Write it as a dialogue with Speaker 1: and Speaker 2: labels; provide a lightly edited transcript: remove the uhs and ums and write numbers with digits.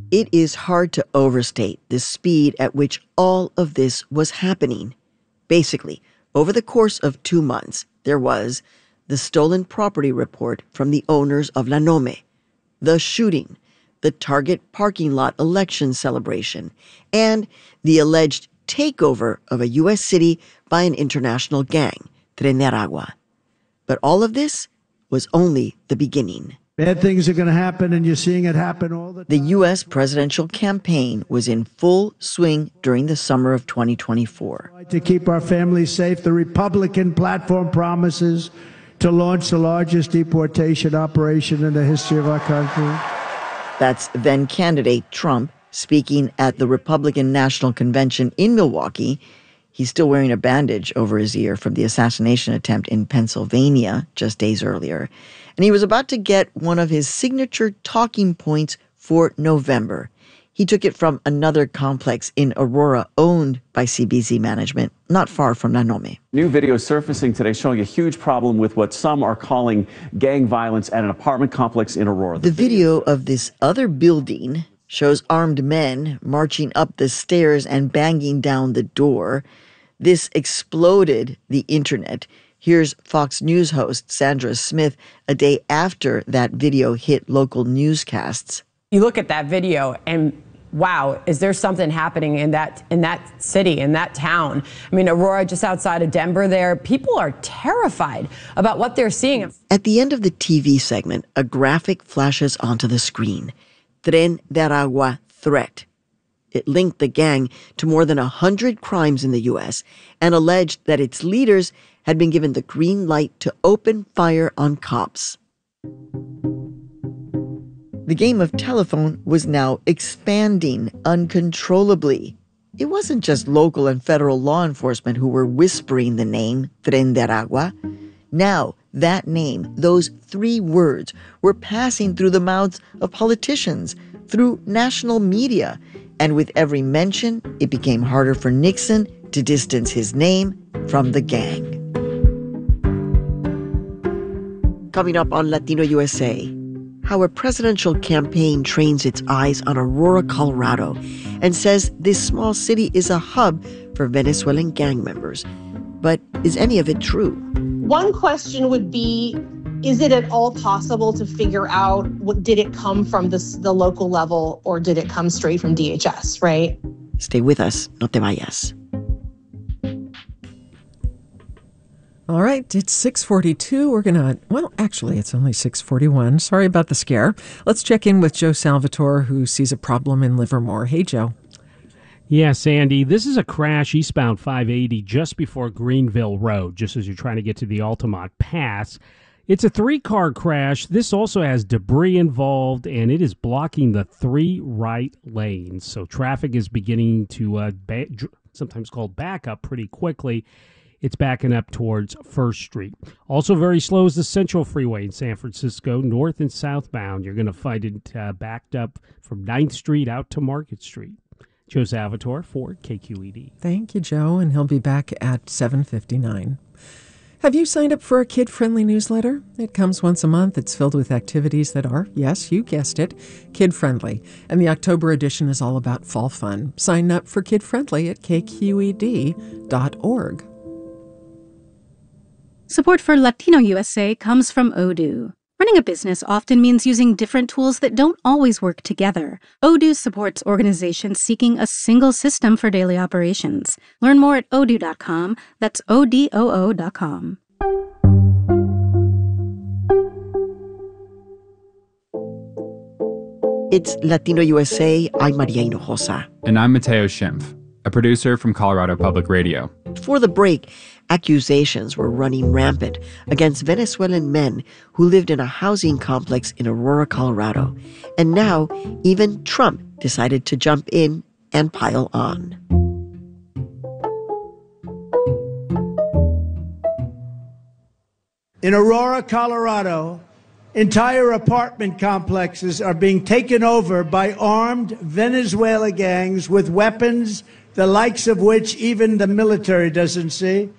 Speaker 1: It is hard to overstate the speed at which all of this was happening. Basically, over the course of 2 months, there was the stolen property report from the owners of La Nome, the shooting, the Target parking lot election celebration, and the alleged takeover of a U.S. city by an international gang, Tren de Aragua. But all of this was only the beginning.
Speaker 2: Bad things are going to happen, and you're seeing it happen all the time.
Speaker 1: The U.S. presidential campaign was in full swing during the summer of 2024.
Speaker 2: To keep our families safe, the Republican platform promises to launch the largest deportation operation in the history of our country.
Speaker 1: That's then candidate Trump speaking at the Republican National Convention in Milwaukee. He's still wearing a bandage over his ear from the assassination attempt in Pennsylvania just days earlier. And he was about to get one of his signature talking points for November. He took it from another complex in Aurora owned by CBZ Management, not far from La Nome.
Speaker 3: New video surfacing today showing a huge problem with what some are calling gang violence at an apartment complex in Aurora.
Speaker 1: The video of this other building shows armed men marching up the stairs and banging down the door. This exploded the internet. Here's Fox News host Sandra Smith a day after that video hit local newscasts.
Speaker 4: You look at that video and wow, is there something happening in that city, in that town? I mean, Aurora, just outside of Denver there, people are terrified about what they're seeing.
Speaker 1: At the end of the TV segment, a graphic flashes onto the screen. Tren de Aragua threat. It linked the gang to more than 100 crimes in the U.S. and alleged that its leaders had been given the green light to open fire on cops. The game of telephone was now expanding uncontrollably. It wasn't just local and federal law enforcement who were whispering the name Tren de Aragua. Now, that name, those 3 words, were passing through the mouths of politicians, through national media. And with every mention, it became harder for Nixon to distance his name from the gang. Coming up on Latino USA, how a presidential campaign trains its eyes on Aurora, Colorado, and says this small city is a hub for Venezuelan gang members. But is any of it true?
Speaker 5: One question would be, is it at all possible to figure out did it come from the local level or did it come straight from DHS, right?
Speaker 1: Stay with us, no te vayas.
Speaker 6: All right, it's 6:42. We're going to, well, actually, it's only 6:41. Sorry about the scare. Let's check in with Joe Salvatore, who sees a problem in Livermore. Hey, Joe.
Speaker 7: Yeah, Sandy, this is a crash eastbound 580 just before Greenville Road, just as you're trying to get to the Altamont Pass. It's a 3-car crash. This also has debris involved, and it is blocking the 3 right lanes. So traffic is beginning to, sometimes called back up pretty quickly. It's backing up towards First Street. Also very slow is the Central Freeway in San Francisco, north and southbound. You're going to find it backed up from 9th Street out to Market Street. Joe Salvatore for KQED.
Speaker 6: Thank you, Joe, and he'll be back at 7:59. Have you signed up for a kid-friendly newsletter? It comes once a month. It's filled with activities that are, yes, you guessed it, kid-friendly. And the October edition is all about fall fun. Sign up for kid-friendly at kqed.org.
Speaker 8: Support for Latino USA comes from Odoo. Running a business often means using different tools that don't always work together. Odoo supports organizations seeking a single system for daily operations. Learn more at odoo.com. That's ODOO.com.
Speaker 1: It's Latino USA. I'm Maria Hinojosa.
Speaker 9: And I'm Mateo Schimpf, a producer from Colorado Public Radio.
Speaker 1: Before the break, accusations were running rampant against Venezuelan men who lived in a housing complex in Aurora, Colorado. And now, even Trump decided to jump in and pile on.
Speaker 2: In Aurora, Colorado, entire apartment complexes are being taken over by armed Venezuela gangs with weapons, the likes of which even the military doesn't see.